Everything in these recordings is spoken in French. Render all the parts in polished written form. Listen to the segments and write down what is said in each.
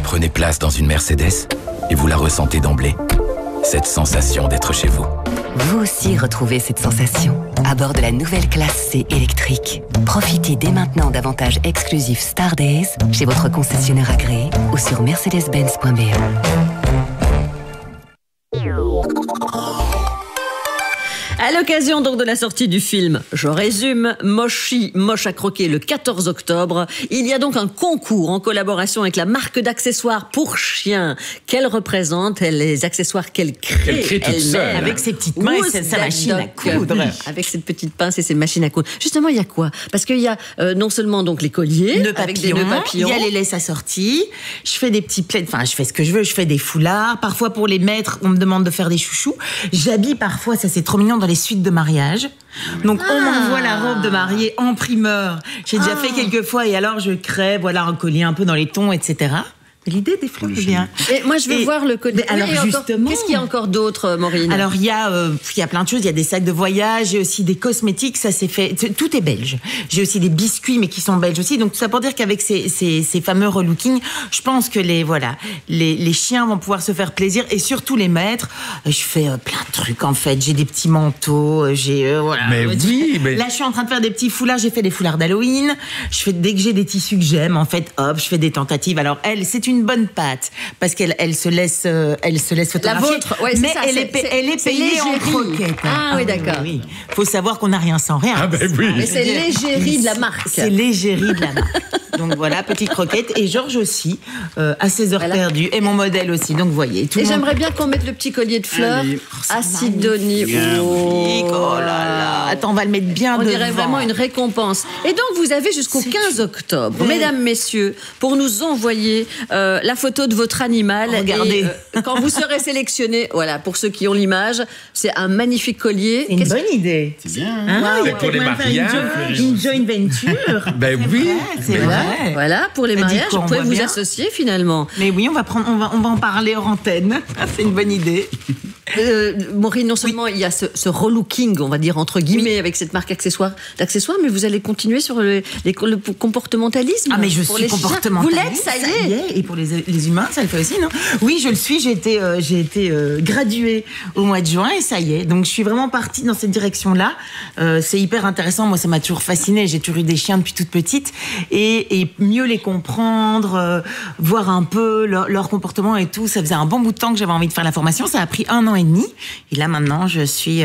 prenez place dans une Mercedes et vous la ressentez d'emblée. Cette sensation d'être chez vous. Vous aussi retrouvez cette sensation à bord de la nouvelle classe C électrique. Profitez dès maintenant d'avantages exclusifs Star Days chez votre concessionnaire agréé ou sur mercedes-benz.be. À l'occasion donc de la sortie du film, je résume, Mochi, moche à croquer le 14 octobre, il y a donc un concours en collaboration avec la marque d'accessoires pour chiens qu'elle représente, les accessoires qu'elle crée toute seule. avec ses petites mains et sa machine à coudre. Avec ses petites pinces et ses machines à coudre. Justement, il y a quoi? Parce qu'il y a non seulement donc les colliers avec des nœuds papillons, il y a les laisses assorties, je fais des petits plaids, enfin je fais ce que je veux, je fais des foulards, parfois pour les maîtres, on me demande de faire des chouchous, j'habille parfois, ça c'est trop mignon, dans les suites de mariage. Donc on m'envoie la robe de mariée en primeur. J'ai déjà fait quelques fois et alors je crée un collier un peu dans les tons, etc. L'idée des fleurs est bien. Et moi, je veux voir le collier. Alors justement, qu'est-ce qu'il y a encore d'autre, Maureen? Alors il y a plein de choses. Il y a des sacs de voyage, j'ai aussi des cosmétiques. Ça c'est fait. Tout est belge. J'ai aussi des biscuits, mais qui sont belges aussi. Donc tout ça pour dire qu'avec ces fameux relooking, je pense que les chiens vont pouvoir se faire plaisir et surtout les maîtres. Je fais plein de trucs en fait. J'ai des petits manteaux. Mais oui. Mais... Là, je suis en train de faire des petits foulards. J'ai fait des foulards d'Halloween. Dès que j'ai des tissus que j'aime, en fait, hop, je fais des tentatives. Alors c'est une bonne pâte parce qu'elle se laisse photographier. La vôtre, ouais, mais ça, elle est payée en croquettes. Ah oui, d'accord. Oui. Faut savoir qu'on n'a rien sans rien. Ah ben oui. Mais c'est l'égérie de la marque. C'est l'égérie de la marque. Donc voilà, petite croquette. Et Georges aussi, à ses heures perdues. Et mon modèle aussi. Donc vous voyez. Et j'aimerais bien qu'on mette le petit collier de fleurs à Sidonie. Oh là là. Attends, on va le mettre bien devant. On dirait vraiment une récompense. Et donc vous avez jusqu'au 15 octobre, mesdames, messieurs, pour nous envoyer la photo de votre animal. Regardez. Et, quand vous serez sélectionné, voilà, pour ceux qui ont l'image, c'est un magnifique collier. C'est une bonne idée. C'est bien. C'est pour les mariages. Une joint venture. Ben oui. C'est vrai. Voilà, pour les mariages, vous pouvez vous associer finalement. Mais oui, on va en parler hors antenne. C'est une bonne idée. Maureen, non seulement il y a ce relooking, on va dire entre guillemets, avec cette marque d'accessoires, mais vous allez continuer sur le comportementalisme. Ah mais je suis comportementaliste. Vous l'êtes, ça y est. Et pour les humains, ça le fait aussi, non? Oui, je le suis. J'ai été graduée au mois de juin et ça y est. Donc je suis vraiment partie dans cette direction-là. C'est hyper intéressant. Moi, ça m'a toujours fascinée. J'ai toujours eu des chiens depuis toute petite et mieux les comprendre, voir un peu leur comportement et tout. Ça faisait un bon bout de temps que j'avais envie de faire la formation. Ça a pris 1 an et demi. Et là maintenant, je suis.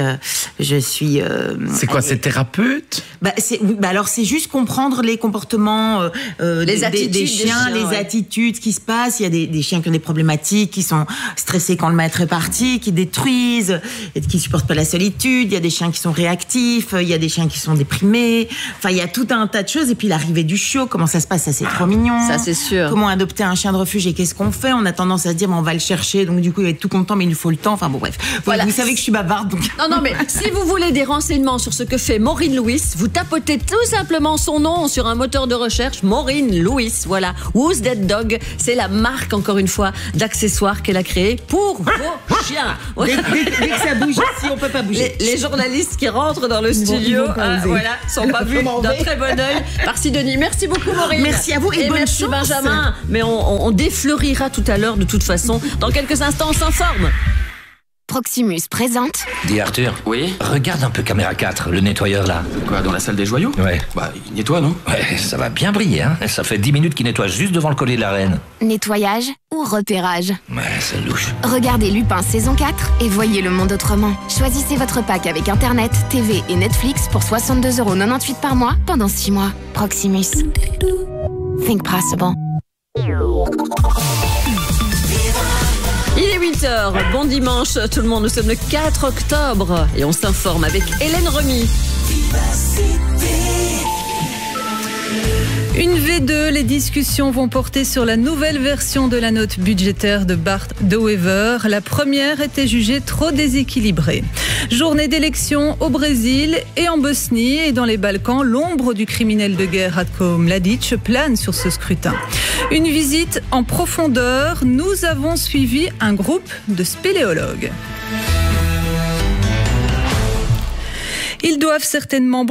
C'est quoi, c'est thérapeute? Alors c'est juste comprendre les comportements les attitudes des chiens, les attitudes, ce qui se passe. Il y a des chiens qui ont des problématiques, qui sont stressés quand le maître est parti, qui détruisent, et qui supportent pas la solitude. Il y a des chiens qui sont réactifs, il y a des chiens qui sont déprimés. Enfin, il y a tout un tas de choses. Et puis l'arrivée du chiot, comment ça se passe, ça c'est trop mignon. Ça c'est sûr. Comment adopter un chien de refuge et qu'est-ce qu'on fait? On a tendance à se dire, on va le chercher, donc du coup il va être tout content, mais il nous faut le temps. Enfin bon, bref. Voilà. Vous savez que je suis bavarde. Donc... Non, mais si vous voulez des renseignements sur ce que fait Maureen Lewis, vous tapotez tout simplement son nom sur un moteur de recherche, Maureen Lewis. Voilà. Who's That Dog? C'est la marque, encore une fois, d'accessoires qu'elle a créée pour vos chiens. Dès que ça bouge ici, on peut pas bouger. Les journalistes qui rentrent dans le studio, sont pas vus d'un très bon œil par Sidonie. Merci beaucoup, Maureen. Merci à vous et bonne merci chance. Benjamin. Mais on défleurira tout à l'heure, de toute façon. Dans quelques instants, on s'informe. Proximus présente. Dis Arthur. Oui. Regarde un peu caméra 4, le nettoyeur là. Quoi, dans la salle des joyaux? Ouais. Bah, il nettoie, non? Ouais, ça va bien briller, hein. Ça fait 10 minutes qu'il nettoie juste devant le collier de la reine. Nettoyage ou repérage? Ouais, c'est louche. Regardez Lupin saison 4 et voyez le monde autrement. Choisissez votre pack avec Internet, TV et Netflix pour 62,98€ par mois pendant 6 mois. Proximus. Think possible. Il est 8h, bon dimanche tout le monde, nous sommes le 4 octobre et on s'informe avec Hélène Remy. Une V2, les discussions vont porter sur la nouvelle version de la note budgétaire de Bart De Wever. La première était jugée trop déséquilibrée. Journée d'élection au Brésil et en Bosnie et dans les Balkans, l'ombre du criminel de guerre Ratko Mladic plane sur ce scrutin. Une visite en profondeur, nous avons suivi un groupe de spéléologues. Ils doivent certainement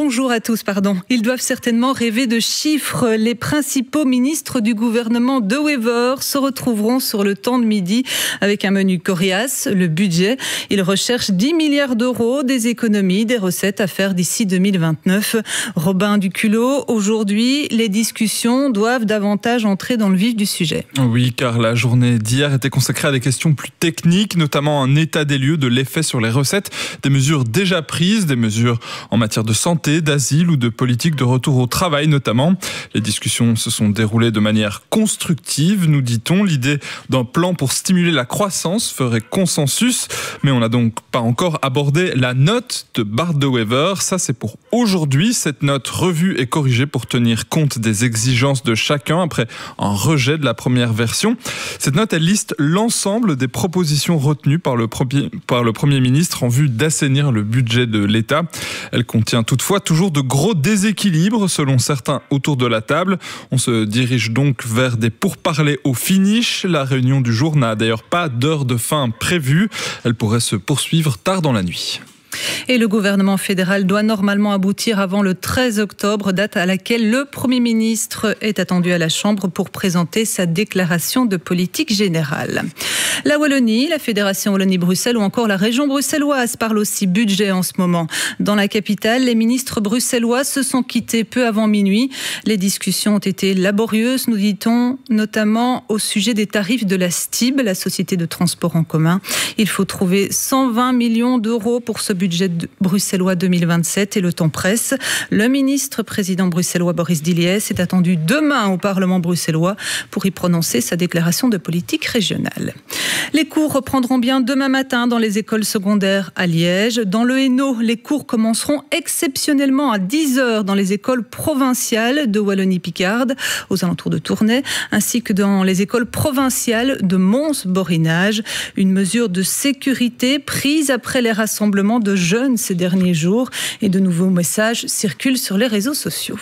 rêver de chiffres. Les principaux ministres du gouvernement de Wever se retrouveront sur le temps de midi avec un menu coriace, le budget. Ils recherchent 10 milliards d'euros, des économies, des recettes à faire d'ici 2029. Robin Duculot, aujourd'hui, les discussions doivent davantage entrer dans le vif du sujet. Oui, car la journée d'hier était consacrée à des questions plus techniques, notamment un état des lieux de l'effet sur les recettes, des mesures déjà prises, des mesures en matière de santé, d'asile ou de politique de retour au travail notamment. Les discussions se sont déroulées de manière constructive, nous dit-on. L'idée d'un plan pour stimuler la croissance ferait consensus, mais on n'a donc pas encore abordé la note de Bart De Wever. Ça, c'est pour aujourd'hui. Cette note revue et corrigée pour tenir compte des exigences de chacun après un rejet de la première version. Cette note, elle liste l'ensemble des propositions retenues par le Premier ministre en vue d'assainir le budget de l'État. Elle contient toutefois toujours de gros déséquilibres selon certains autour de la table. On se dirige donc vers des pourparlers au finish. La réunion du jour n'a d'ailleurs pas d'heure de fin prévue. Elle pourrait se poursuivre tard dans la nuit. Et le gouvernement fédéral doit normalement aboutir avant le 13 octobre, date à laquelle le Premier ministre est attendu à la Chambre pour présenter sa déclaration de politique générale. La Wallonie, la Fédération Wallonie-Bruxelles ou encore la région bruxelloise parlent aussi budget en ce moment. Dans la capitale, les ministres bruxellois se sont quittés peu avant minuit. Les discussions ont été laborieuses, nous dit-on, notamment au sujet des tarifs de la STIB, la Société de transport en commun. Il faut trouver 120 millions d'euros pour ce budget bruxellois 2027 et le temps presse. Le ministre-président bruxellois Boris Diliès est attendu demain au Parlement bruxellois pour y prononcer sa déclaration de politique régionale. Les cours reprendront bien demain matin dans les écoles secondaires à Liège. Dans le Hainaut, les cours commenceront exceptionnellement à 10h dans les écoles provinciales de Wallonie-Picarde, aux alentours de Tournai, ainsi que dans les écoles provinciales de Mons-Borinage. Une mesure de sécurité prise après les rassemblements de jeunes ces derniers jours et de nouveaux messages circulent sur les réseaux sociaux.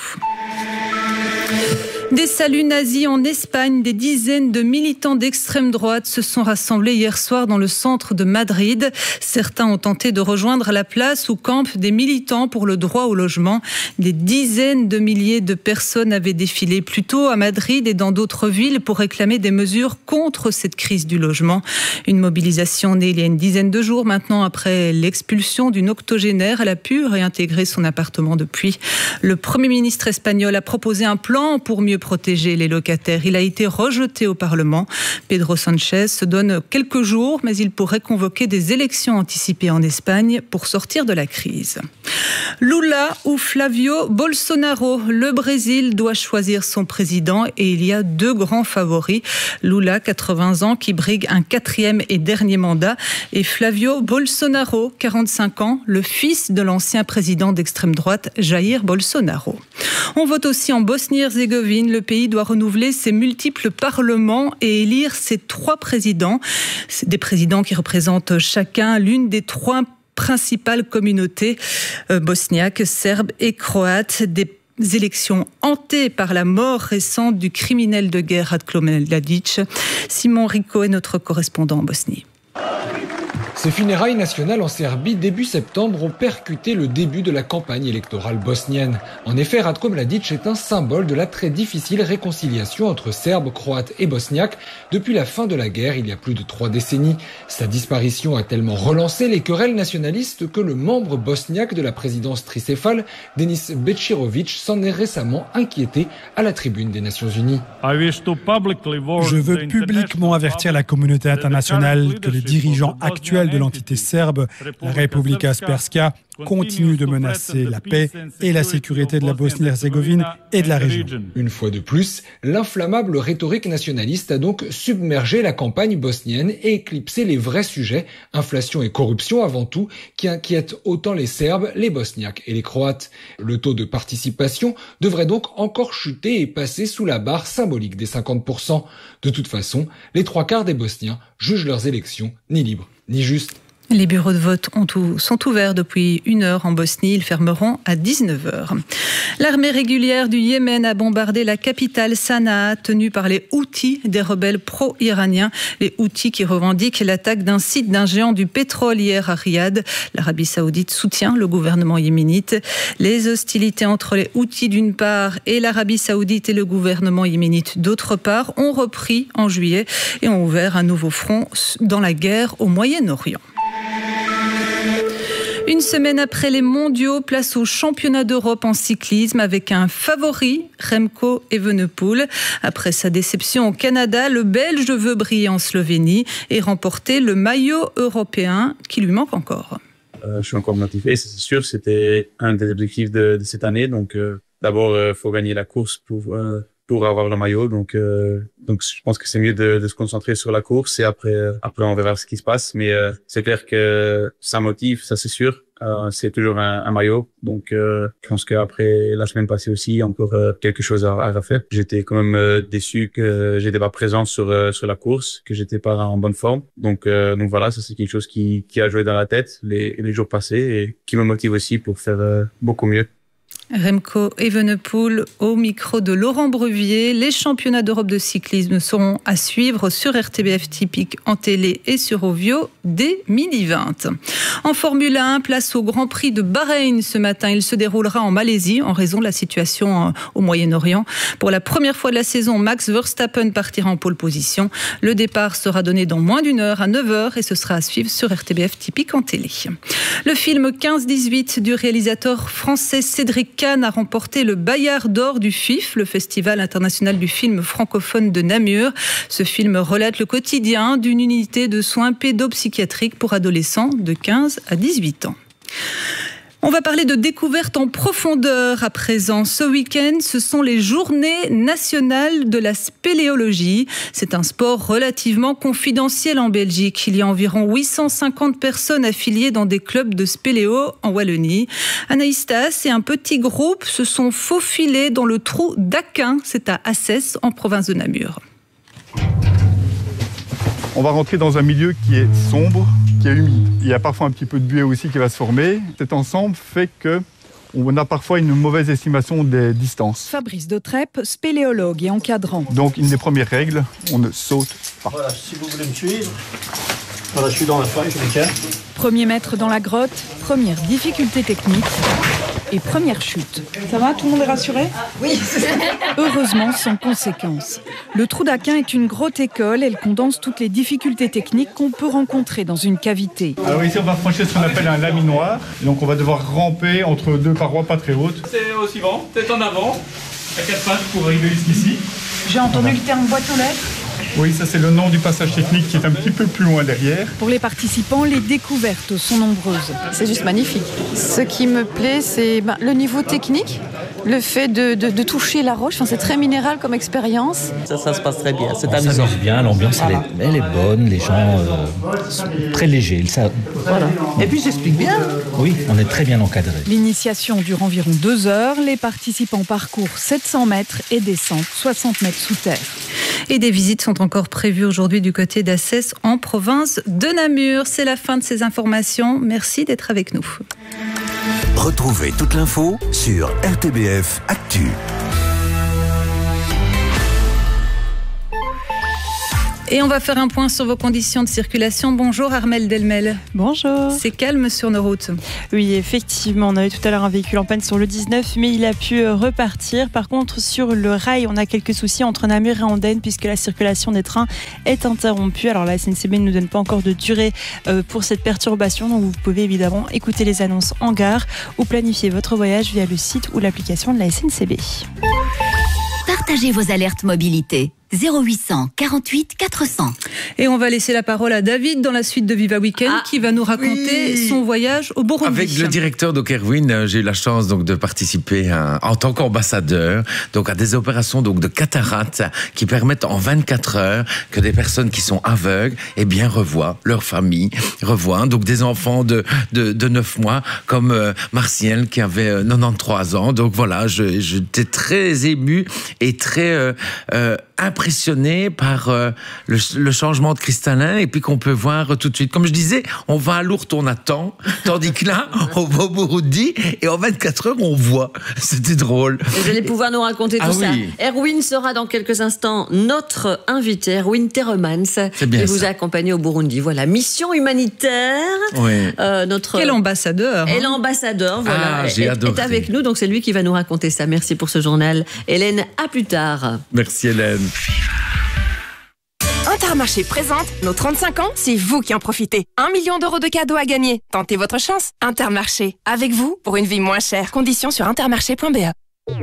Des saluts nazis en Espagne, des dizaines de militants d'extrême droite se sont rassemblés hier soir dans le centre de Madrid. Certains ont tenté de rejoindre la place où campent des militants pour le droit au logement. Des dizaines de milliers de personnes avaient défilé plus tôt à Madrid et dans d'autres villes pour réclamer des mesures contre cette crise du logement. Une mobilisation née il y a une dizaine de jours maintenant après l'expulsion d'une octogénaire. Elle a pu réintégrer son appartement depuis. Le Premier ministre espagnol a proposé un plan pour mieux protéger les locataires. Il a été rejeté au Parlement. Pedro Sánchez se donne quelques jours, mais il pourrait convoquer des élections anticipées en Espagne pour sortir de la crise. Lula ou Flavio Bolsonaro, le Brésil doit choisir son président et il y a deux grands favoris. Lula, 80 ans, qui brigue un 4e et dernier mandat, et Flavio Bolsonaro, 45 ans, le fils de l'ancien président d'extrême droite Jair Bolsonaro. On vote aussi en Bosnie-Herzégovine. Le pays doit renouveler ses multiples parlements et élire ses 3 présidents. C'est des présidents qui représentent chacun l'une des 3 principales communautés bosniaques, serbes et croates. Des élections hantées par la mort récente du criminel de guerre Ratko Mladic. Simon Rico est notre correspondant en Bosnie. Ces funérailles nationales en Serbie, début septembre, ont percuté le début de la campagne électorale bosnienne. En effet, Ratko Mladic est un symbole de la très difficile réconciliation entre Serbes, Croates et Bosniaques depuis la fin de la guerre, il y a plus de 3 décennies. Sa disparition a tellement relancé les querelles nationalistes que le membre bosniaque de la présidence tricéphale, Denis Bečirović, s'en est récemment inquiété à la tribune des Nations Unies. Je veux publiquement avertir la communauté internationale que les dirigeants actuels de l'entité serbe, la Republika Srpska, continue de menacer la paix et la sécurité de la Bosnie-Herzégovine et de la région. Une fois de plus, l'inflammable rhétorique nationaliste a donc submergé la campagne bosnienne et éclipsé les vrais sujets, inflation et corruption avant tout, qui inquiètent autant les Serbes, les Bosniaques et les Croates. Le taux de participation devrait donc encore chuter et passer sous la barre symbolique des 50%. De toute façon, les 3/4 des Bosniens jugent leurs élections ni libres ni justes. Les bureaux de vote sont ouverts depuis 1 heure en Bosnie. Ils fermeront à 19h. L'armée régulière du Yémen a bombardé la capitale Sanaa, tenue par les Houthis, des rebelles pro-iraniens. Les Houthis qui revendiquent l'attaque d'un site d'un géant du pétrole hier à Riyad. L'Arabie Saoudite soutient le gouvernement yéménite. Les hostilités entre les Houthis d'une part et l'Arabie Saoudite et le gouvernement yéménite d'autre part ont repris en juillet et ont ouvert un nouveau front dans la guerre au Moyen-Orient. Une semaine après les mondiaux, place au championnat d'Europe en cyclisme avec un favori, Remco Evenepoel. Après sa déception au Canada, le Belge veut briller en Slovénie et remporter le maillot européen qui lui manque encore. Je suis encore motivé, c'est sûr. C'était un des objectifs de cette année. Donc, d'abord, faut gagner la course pour avoir le maillot. Donc, je pense que c'est mieux de se concentrer sur la course et après, on verra ce qui se passe. Mais c'est clair que ça motive, ça c'est sûr. C'est toujours un maillot. Donc, je pense qu'après la semaine passée aussi, il y a encore quelque chose à refaire. J'étais quand même déçu que j'étais pas présent sur la course, que j'étais pas en bonne forme. Donc voilà, ça c'est quelque chose qui a joué dans la tête les jours passés et qui me motive aussi pour faire beaucoup mieux. Remco Evenepoel au micro de Laurent Bruvier. Les championnats d'Europe de cyclisme seront à suivre sur RTBF Typique en télé et sur Ovio dès 12h20. En Formule 1, place au Grand Prix de Bahreïn ce matin. Il se déroulera en Malaisie en raison de la situation au Moyen-Orient. Pour la première fois de la saison, Max Verstappen partira en pole position. Le départ sera donné dans moins d'1 heure à 9h et ce sera à suivre sur RTBF Typique en télé. Le film 15-18 du réalisateur français Cédric Kahn a remporté le Bayard d'or du FIF, le Festival international du film francophone de Namur. Ce film relate le quotidien d'une unité de soins pédopsychiatriques pour adolescents de 15 à 18 ans. On va parler de découverte en profondeur à présent. Ce week-end, ce sont les Journées nationales de la spéléologie. C'est un sport relativement confidentiel en Belgique. Il y a environ 850 personnes affiliées dans des clubs de spéléo en Wallonie. Anaïs Tass et un petit groupe se sont faufilés dans le trou d'Aquin. C'est à Assès, en province de Namur. On va rentrer dans un milieu qui est sombre, qui est humide. Il y a parfois un petit peu de buée aussi qui va se former. Cet ensemble fait qu'on a parfois une mauvaise estimation des distances. Fabrice Dautrep, spéléologue et encadrant. Donc une des premières règles, on ne saute pas. Voilà, si vous voulez me suivre, voilà, je suis dans la faille, je me tiens. Premier mètre dans la grotte, première difficulté technique et première chute. Ça va, tout le monde est rassuré ? Oui. Heureusement, sans conséquence. Le trou d'Aquin est une grotte école. Elle condense toutes les difficultés techniques qu'on peut rencontrer dans une cavité. Alors ici, on va franchir ce qu'on appelle un laminoir. Donc on va devoir ramper entre deux parois pas très hautes. C'est au suivant, tête en avant, à 4 pattes pour arriver jusqu'ici. J'ai entendu le terme boîte aux lettres. Oui, ça c'est le nom du passage technique qui est un petit peu plus loin derrière. Pour les participants, les découvertes sont nombreuses. C'est juste magnifique. Ce qui me plaît, c'est le niveau technique, le fait de toucher la roche. Enfin, c'est très minéral comme expérience. Ça se passe très bien, c'est amusant. Ça s'amuse bien, l'ambiance elle est bonne, les gens sont très légers. Voilà. Et puis j'explique bien. Oui, on est très bien encadré. L'initiation dure environ 2 heures. Les participants parcourent 700 mètres et descendent 60 mètres sous terre. Et des visites sont encore prévues aujourd'hui du côté d'Assès en province de Namur. C'est la fin de ces informations. Merci d'être avec nous. Retrouvez toute l'info sur RTBF Actu. Et on va faire un point sur vos conditions de circulation. Bonjour Armelle Delmel. Bonjour. C'est calme sur nos routes. Oui, effectivement, on avait tout à l'heure un véhicule en panne sur le 19, mais il a pu repartir. Par contre, sur le rail, on a quelques soucis entre Namur et Andenne, puisque la circulation des trains est interrompue. Alors la SNCB ne nous donne pas encore de durée pour cette perturbation, donc vous pouvez évidemment écouter les annonces en gare ou planifier votre voyage via le site ou l'application de la SNCB. Partagez vos alertes mobilité. 0800 48 400. Et on va laisser la parole à David dans la suite de Viva Weekend qui va nous raconter son voyage au Burundi. Avec le directeur d'Okerwin, j'ai eu la chance donc de participer en tant qu'ambassadeur donc à des opérations donc de cataracte qui permettent en 24 heures que des personnes qui sont aveugles revoient leur famille, revoient donc des enfants de 9 mois comme Martial qui avait 93 ans. Donc voilà, j'étais très ému et très impressionné par le changement de cristallin et puis qu'on peut voir tout de suite. Comme je disais, on va à Lourdes, on attend, tandis que là, on va au Burundi et en 24 heures, on voit. C'était drôle. Et vous allez pouvoir nous raconter tout ça. Erwin sera dans quelques instants notre invité, Erwin Terremans, qui vous a accompagné au Burundi. Voilà, mission humanitaire. Oui. Quel ambassadeur. Et l'ambassadeur, voilà, est avec nous. Donc c'est lui qui va nous raconter ça. Merci pour ce journal. Hélène, à plus tard. Merci Hélène. Intermarché présente nos 35 ans, c'est vous qui en profitez. 1 million d'euros de cadeaux à gagner. Tentez votre chance. Intermarché, avec vous pour une vie moins chère. Conditions sur intermarché.be.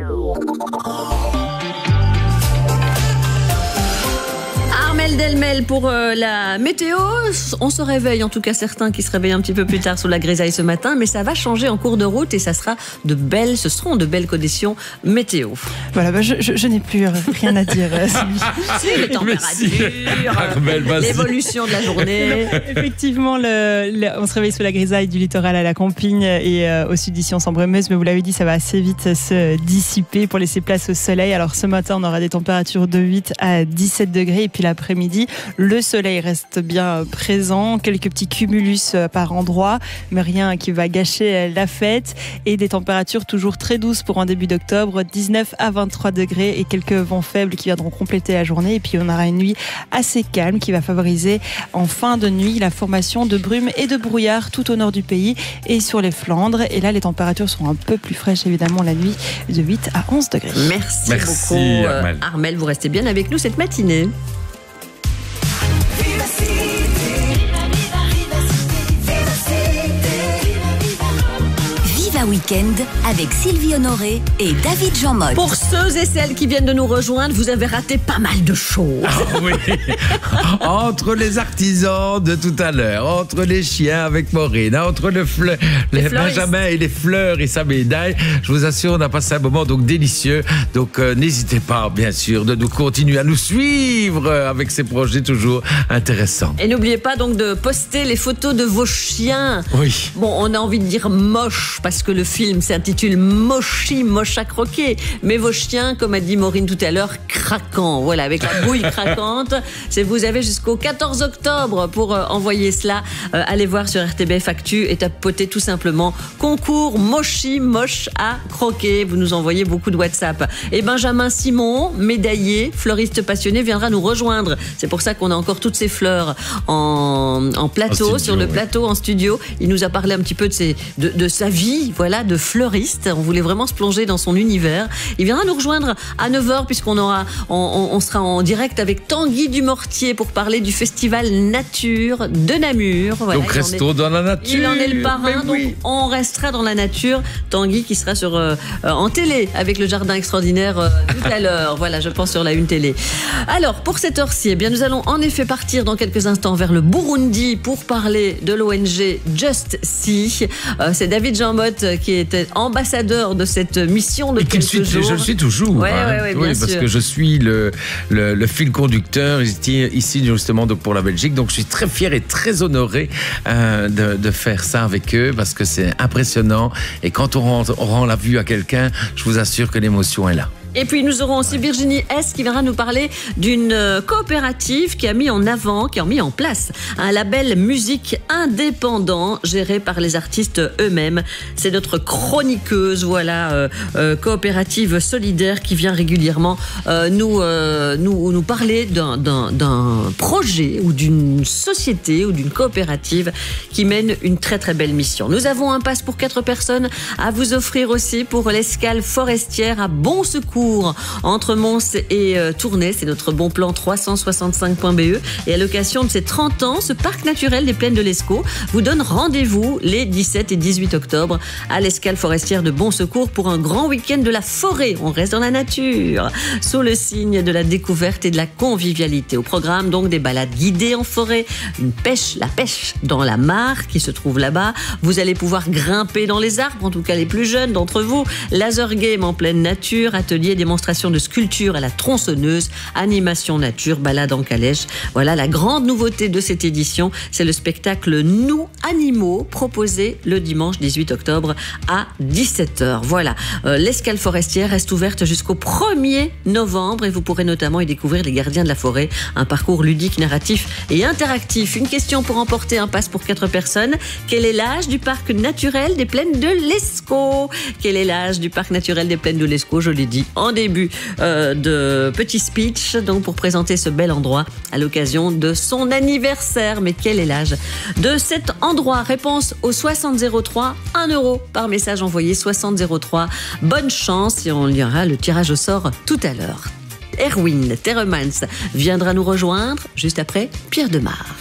Armel Delmel pour la météo. On se réveille, en tout cas certains qui se réveillent un petit peu plus tard sous la grisaille ce matin, mais ça va changer en cours de route et ce seront de belles conditions météo. Voilà, je n'ai plus rien à dire. C'est les températures, l'évolution de la journée. Effectivement, on se réveille sous la grisaille du littoral à la Compigne et au sud d'ici en Sambre-Meuse, mais vous l'avez dit, ça va assez vite se dissiper pour laisser place au soleil. Alors ce matin, on aura des températures de 8 à 17 degrés et puis l'après-midi, le soleil reste bien présent, quelques petits cumulus par endroit, mais rien qui va gâcher la fête et des températures toujours très douces pour un début d'octobre, 19 à 23 degrés et quelques vents faibles qui viendront compléter la journée. Et puis on aura une nuit assez calme qui va favoriser en fin de nuit la formation de brumes et de brouillard tout au nord du pays et sur les Flandres. Et là, les températures seront un peu plus fraîches évidemment la nuit de 8 à 11 degrés. Merci beaucoup Armel, vous restez bien avec nous cette matinée. Week-end avec Sylvie Honoré et David Jean-Motte. Pour ceux et celles qui viennent de nous rejoindre, vous avez raté pas mal de choses. Ah oui. Entre les artisans de tout à l'heure, entre les chiens avec Maureen, entre les Benjamin et les fleurs et sa médaille, je vous assure, on a passé un moment donc délicieux. Donc n'hésitez pas, bien sûr, de nous continuer à nous suivre avec ces projets toujours intéressants. Et n'oubliez pas donc de poster les photos de vos chiens. Oui. Bon, on a envie de dire moche parce que le film s'intitule Moshi, moche à croquer. Mais vos chiens, comme a dit Maureen tout à l'heure, craquants. Voilà, avec la bouille craquante. Vous avez jusqu'au 14 octobre pour envoyer cela. Allez voir sur RTBF Actu et tapotez tout simplement concours Moshi, moche à croquer. Vous nous envoyez beaucoup de WhatsApp. Et Benjamin Simon, médaillé, fleuriste passionné, viendra nous rejoindre. C'est pour ça qu'on a encore toutes ces fleurs en plateau, studio, sur le plateau, en studio. Il nous a parlé un petit peu de sa vie, voilà, de fleuriste. On voulait vraiment se plonger dans son univers. Il viendra nous rejoindre à 9h puisqu'on on sera en direct avec Tanguy Dumortier pour parler du festival Nature de Namur. Voilà, donc restons dans la nature. Il en est le parrain, oui. Donc on restera dans la nature. Tanguy qui sera en télé avec le jardin extraordinaire tout à l'heure. Voilà, je pense sur la une télé. Alors pour cette heure-ci, eh bien nous allons en effet partir dans quelques instants vers le Burundi pour parler de l'ONG Just See. C'est David Jean-Motte qui était ambassadeur de cette mission de quelques jours. Je le suis toujours. Oui, parce que je suis le fil conducteur ici justement pour la Belgique. Donc je suis très fier et très honoré de faire ça avec eux parce que c'est impressionnant. Et quand on rend la vue à quelqu'un, je vous assure que l'émotion est là. Et puis nous aurons aussi Virginie S qui viendra nous parler d'une coopérative qui a mis en place un label musique indépendant géré par les artistes eux-mêmes. C'est notre chroniqueuse, voilà, coopérative solidaire qui vient régulièrement nous parler d'un projet ou d'une société ou d'une coopérative qui mène une très très belle mission. Nous avons un pass pour 4 personnes à vous offrir aussi pour l'escale forestière à Bon Secours entre Mons et Tournai. C'est notre bon plan 365.be. Et à l'occasion de ses 30 ans, ce parc naturel des plaines de l'Escaut vous donne rendez-vous les 17 et 18 octobre à l'escale forestière de Bon Secours pour un grand week-end de la forêt. On reste dans la nature, sous le signe de la découverte et de la convivialité. Au programme, donc, des balades guidées en forêt, la pêche dans la mare qui se trouve là-bas. Vous allez pouvoir grimper dans les arbres, en tout cas les plus jeunes d'entre vous. Laser game en pleine nature, atelier démonstration de sculpture à la tronçonneuse, animation nature, balade en calèche. Voilà la grande nouveauté de cette édition, c'est le spectacle Nous Animaux, proposé le dimanche 18 octobre à 17h. Voilà, l'escale forestière reste ouverte jusqu'au 1er novembre et vous pourrez notamment y découvrir les gardiens de la forêt, un parcours ludique, narratif et interactif. Une question pour emporter un pass pour 4 personnes. Quel est l'âge du parc naturel des Plaines de l'Escaut? Quel est l'âge du parc naturel des Plaines de l'Escaut? Je l'ai dit en début de petit speech, donc pour présenter ce bel endroit à l'occasion de son anniversaire. Mais quel est l'âge de cet endroit? Réponse au 6003, 1 euro par message envoyé 6003. Bonne chance et on lira le tirage au sort tout à l'heure. Erwin Terremans viendra nous rejoindre juste après Pierre Demar.